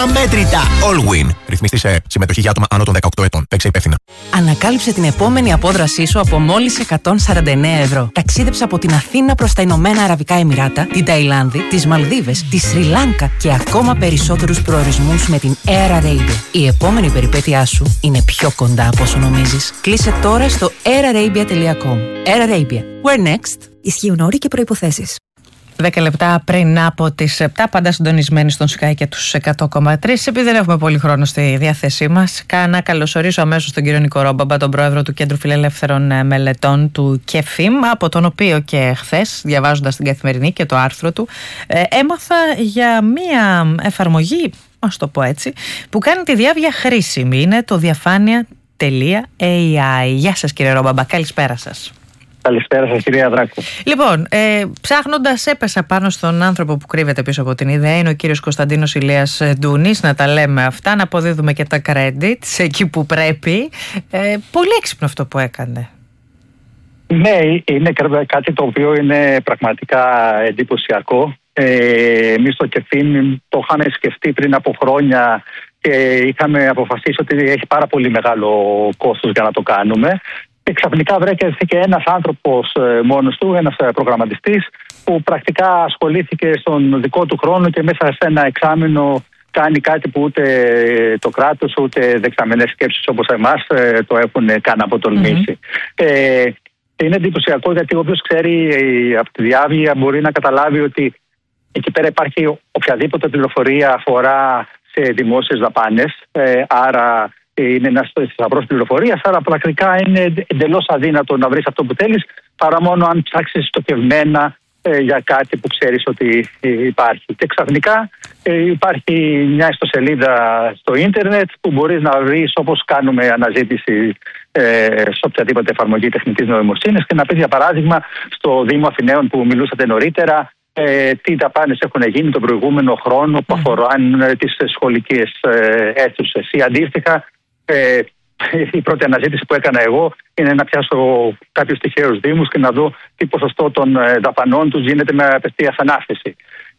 αμέτρητα. Allwyn. Ρυθμιστή σε συμμετοχή για άτομα άνω των 18 ετών. Παίξε υπεύθυνα. Ανακάλυψε την επόμενη απόδρασή σου από μόλις 149 ευρώ. Ταξίδεψε από την Αθήνα προς τα Ηνωμένα Αραβικά Εμιράτα, την Ταϊλάνδη, τις Μαλδίβες, τη Σρι Λάνκα και ακόμα περισσότερους προορισμούς με την Air Arabia. Η επόμενη περιπέτειά σου είναι πιο κοντά από όσο νομίζεις. Κλείσε τώρα στο airarabia.com. Air Arabia. Where next? Ισχύουν όροι και προϋποθέσεις. 10 λεπτά πριν από τις 7, πάντα συντονισμένοι στον Sky και τους 100,3. Επειδή δεν έχουμε πολύ χρόνο στη διάθεσή μας, να καλωσορίσω αμέσως τον κύριο Νίκο Ρόμπαμπα, τον πρόεδρο του Κέντρου Φιλελεύθερων Μελετών του ΚΕΦΙΜ, από τον οποίο και χθες, διαβάζοντας την Καθημερινή και το άρθρο του, έμαθα για μία εφαρμογή, ας το πω έτσι, που κάνει τη διάβια χρήσιμη. Είναι το διαφάνεια.ai. Γεια σας κύριε Ρόμπαμπα, καλησπέρα σας. Καλησπέρα σας κυρία Δράκου. Λοιπόν, ψάχνοντας έπεσα πάνω στον άνθρωπο που κρύβεται πίσω από την ιδέα. Είναι ο κύριος Κωνσταντίνος Ηλίας Ντούνης. Να τα λέμε αυτά, να αποδίδουμε και τα credits εκεί που πρέπει. Πολύ έξυπνο αυτό που έκανε. Ναι, είναι κάτι το οποίο είναι πραγματικά εντυπωσιακό. Εμείς στο ΚΕΦΙΜ το είχαμε σκεφτεί πριν από χρόνια και είχαμε αποφασίσει ότι έχει πάρα πολύ μεγάλο κόστος για να το κάνουμε. Και ξαφνικά βρέθηκε ένας άνθρωπος μόνος του, ένας προγραμματιστής, που πρακτικά ασχολήθηκε στον δικό του χρόνο και μέσα σε ένα εξάμηνο κάνει κάτι που ούτε το κράτος ούτε δεξαμενές σκέψεις όπως εμάς το έχουν καν αποτολμήσει. Είναι εντυπωσιακό γιατί όποιος ξέρει από τη διάβγεια μπορεί να καταλάβει ότι εκεί πέρα υπάρχει οποιαδήποτε πληροφορία αφορά σε δημόσιες δαπάνες, άρα είναι ένας θησαυρός πληροφορίας, άρα πρακτικά είναι εντελώς αδύνατο να βρεις αυτό που θέλεις παρά μόνο αν ψάξεις στοχευμένα για κάτι που ξέρεις ότι υπάρχει. Και ξαφνικά υπάρχει μια ιστοσελίδα στο ίντερνετ που μπορείς να βρεις, όπως κάνουμε αναζήτηση σε οποιαδήποτε εφαρμογή τεχνητής νοημοσύνης, και να πεις για παράδειγμα στο Δήμο Αθηναίων που μιλούσατε νωρίτερα τι δαπάνες έχουν γίνει τον προηγούμενο χρόνο που αφορούν τις σχολικές αίθουσες. Ή αντίστοιχα, η πρώτη αναζήτηση που έκανα εγώ είναι να πιάσω κάποιους τυχαίους δήμους και να δω τι ποσοστό των δαπανών τους γίνεται με απευθείας ανάθεση.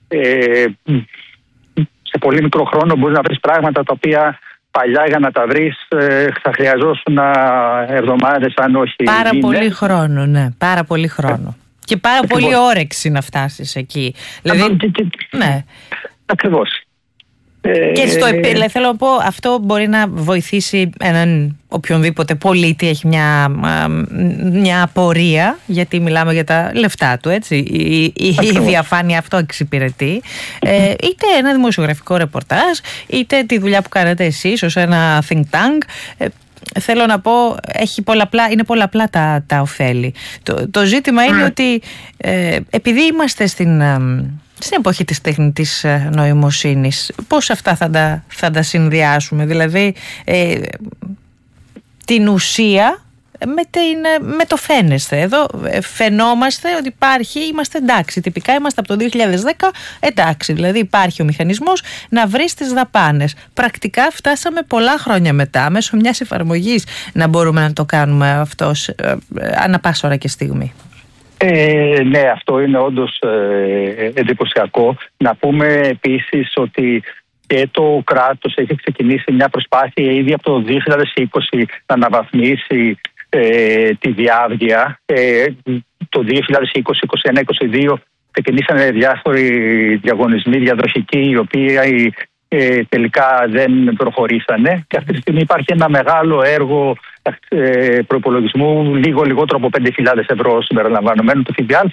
Σε πολύ μικρό χρόνο μπορείς να βρεις πράγματα τα οποία παλιά για να τα βρεις θα χρειαζόσουν εβδομάδες, αν όχι πάρα μήνες. Πολύ χρόνο, ναι, πάρα πολύ χρόνο. Και πάρα πολύ όρεξη να φτάσεις εκεί. Δηλαδή, ναι. Ακριβώς. Και θέλω να πω, αυτό μπορεί να βοηθήσει έναν οποιονδήποτε πολίτη έχει μια απορία, γιατί μιλάμε για τα λεφτά του, έτσι. Η διαφάνεια αυτό εξυπηρετεί. Είτε ένα δημοσιογραφικό ρεπορτάζ, είτε τη δουλειά που κάνετε εσείς ως ένα think tank. Θέλω να πω, είναι πολλαπλά τα ωφέλη. Το ζήτημα είναι ότι επειδή είμαστε στην εποχή της τεχνητής νοημοσύνης, πώς αυτά θα τα συνδυάσουμε? Δηλαδή την ουσία με το φαίνεστε. Εδώ φαινόμαστε ότι είμαστε εντάξει. Τυπικά είμαστε από το 2010 εντάξει. Δηλαδή υπάρχει ο μηχανισμός να βρεις τις δαπάνες. Πρακτικά φτάσαμε πολλά χρόνια μετά μέσω μιας εφαρμογής να μπορούμε να το κάνουμε αυτό ανά πάσα ώρα και στιγμή. Ναι, αυτό είναι όντως εντυπωσιακό. Να πούμε επίσης ότι και το κράτος έχει ξεκινήσει μια προσπάθεια ήδη από το 2020 να αναβαθμίσει τη διάβγεια. Το 2020, 2021, 2022 ξεκινήσαν διάφοροι διαγωνισμοί διαδοχικοί, οι οποίοι τελικά δεν προχωρήσανε. Και αυτή τη στιγμή υπάρχει ένα μεγάλο έργο προϋπολογισμού, λίγο λιγότερο από 5.000 ευρώ συμπεριλαμβανομένου του ΦΠΑ,